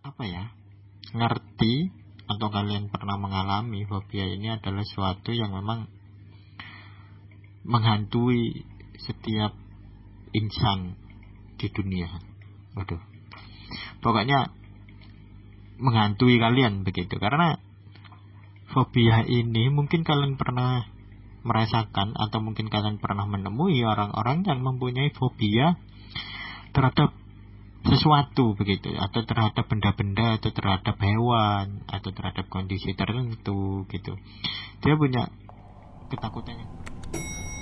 apa ya, ngerti atau kalian pernah mengalami fobia ini adalah suatu yang memang menghantui setiap insan di dunia. Waduh, pokoknya menghantui kalian begitu. Karena fobia ini mungkin kalian pernah merasakan atau mungkin kalian pernah menemui orang-orang yang mempunyai fobia terhadap sesuatu begitu, atau terhadap benda-benda, atau terhadap hewan, atau terhadap kondisi tertentu gitu. Dia punya ketakutan yang